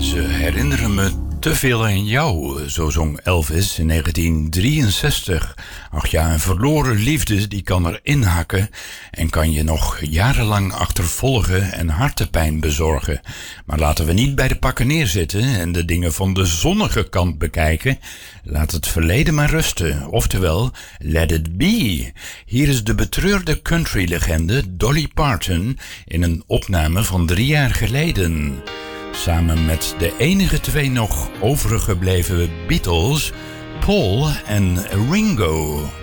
Ze herinneren me te veel aan jou, zo zong Elvis in 1963. Ach ja, een verloren liefde die kan erin hakken en kan je nog jarenlang achtervolgen en hartepijn bezorgen. Maar laten we niet bij de pakken neerzitten en de dingen van de zonnige kant bekijken. Laat het verleden maar rusten, oftewel, let it be. Hier is de betreurde countrylegende Dolly Parton in een opname van 3 jaar geleden. Samen met de enige 2 nog overgebleven Beatles, Paul en Ringo.